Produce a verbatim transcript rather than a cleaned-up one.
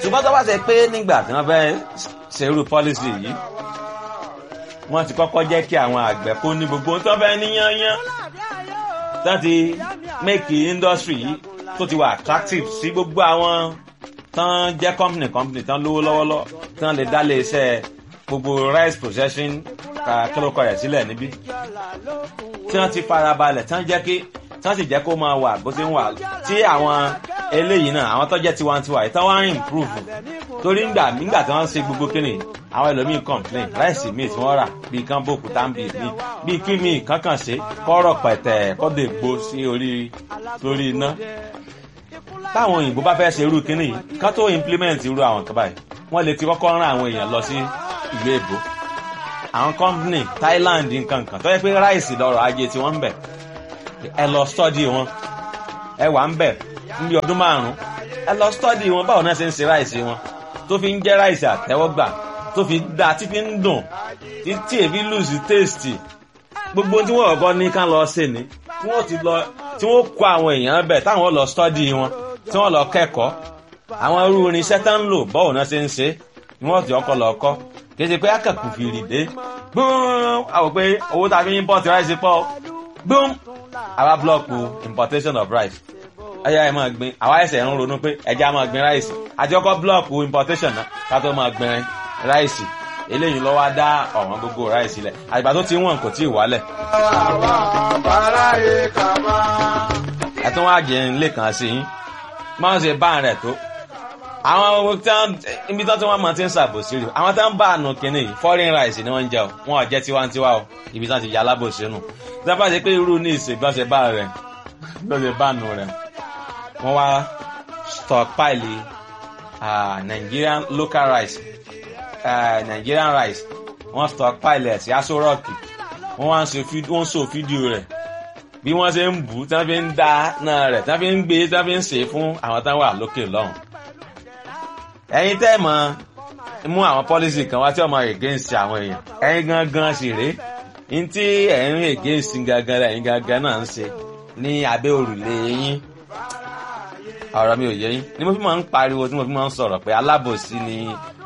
ṣùgbọ́n tó bá ṣe pé nígbà tí wọ́n fẹ́ ṣerú policy yìí wọ́n ti kọ́kọ́ jẹ́ kí àwọn àgbẹ̀ kó ní gbogbo tó fẹ́ níyányán tó ti make industry yìí tó ti wà attractive sí gbogbo àwọn tán jẹ́ company company tán lówó lọ́wọ́lọ́ tán lè dá lé iṣẹ́ gbogbo rice processing kílókọ̀ rẹ̀ sílẹ̀ níbí tí wọ́n ti farabalẹ̀ tán jẹ́ kí tán sì jẹ́ kó máa wà bó ti ń wà tí àwọn eléyìí náà àwọn tó jẹ́ tiwantiwa yìí tán wá ń improve torí ńgbà nígbà tí wọ́n ń ṣe gbogbo kíni àwọn ẹlòmíín complain ráìsì míì tí wọ́n rà bíi kán bòkú táǹbì míì bíi kí míì kankan ṣe kọ́rọ̀ pẹ̀tẹ̀ kọ́dọ̀ ègbó sí orí lórí iná táwọn òyìnbó bá fẹ́ ṣe irú kíní yìí kán tó implement irú àwọn kan báyìí wọ́n lè ti kọ́kọ́ rán àwọn èèyàn lọ sí ìlú èbó àwọn company Thailand nǹkan kan tó yẹ pé ráìsì lọ́rọ̀ ajé tí wọ́n ń bẹ̀ ẹ lọ study wọn ẹ wà ń bẹ̀ níbi ọdún márùn-ún ẹ lọ study wọn báwo náà ṣe ń ṣe ráìsì wọn tó fi ń jẹ́ ráìsì àtẹ́wọ́gbà tó fi dá tí fi ń dùn tí èfi lose taste gbogbo tí wọ́n ọ̀gọ́ ní ká lọ ṣe ni tí wọ́n ti lọ tí wọ́n kó àwọn èèyàn bẹ̀ táwọn lọ study wọn tí wọ́n lọ kẹ́kọ̀ọ́ àwọn irú irinṣẹ́ tá ń lò báwo náà ṣe ń ṣe ni wọ́n ti ọkọ̀ lọ kọ́ kì í ṣe pé akẹ́kù fìrì dé gbọ́n àwọn pé owó tá a fi import rice pọ̀ gbọ́n àwa blọ́ọ̀kù importation of rice ẹ̀yà ẹ̀ máa gbin àwa ẹ̀sẹ̀ ń ronú pé ẹ̀jẹ̀ á máa gbin rice àti ọkọ̀ blọ́ọ̀kù importation náà ká tó máa gbin rice eléyìí ló wá dá ọ̀wọ́n gbogbo rice lẹ̀ àgbà tó ti wọ̀n kò tí ì wálẹ̀. ẹ̀ tún wá jẹ́ ilé kan sí yín máa ń ṣe bá rẹ̀ tó àwọn ibi tó tí wọ́n máa ti ń ṣàbòsí rí àwọn tó ń bá àánú kínní yìí foreign rice ni wọ́n ń jẹ o wọn ò jẹ́ tiwantiwa o ibi tó ti yà alábòsí nù tí wọ́n bá ṣe pé irú ní ìsìn bí wọ́n ṣe bá rẹ̀ bí wọ́n ṣe bá nù rẹ̀ wọ́n wá stockpile uh, Nigerian local rice uh, Nigerian rice wọ́n stockpile ẹ̀ sí Aso Rock wọ́n wá ń so fídíò rẹ̀ bí wọ́n ṣe ń bù tí wọ́n fi ń dá náà rẹ̀ tí wọ́n fi ń gbé tí wọ́n fi ń ṣe fún àwọn táwọn wà lókè lọ́hùn. ẹ̀yin tẹ́ mọ̀ mú àwọn policy kan wá tí ọmọ against àwọn èèyàn ẹ̀yin gangan sì rèé ní tí ẹ̀yin against gangan ẹ̀yin gangan náà ń ṣe ní abẹ́ òrùlé yín ọ̀rọ̀ mi ò yé yín ni mo fi máa ń pariwo tí mo fi máa ń sọ̀rọ̀ pé alábòsí ni